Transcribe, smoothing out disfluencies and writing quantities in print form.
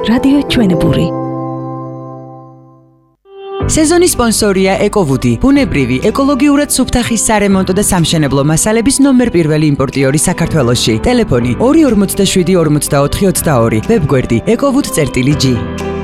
რადიო ჩვენებური. სეზონის სპონსორია ეკოვუდი, ბუნებრივი, ეკოლოგიურად სუფთა ხის სარემონტო და სამშენებლო მასალების ნომერ პირველი იმპორტიორი საქართველოში. ტელეფონი 247 44 22, ვებგვერდი ecowood.gr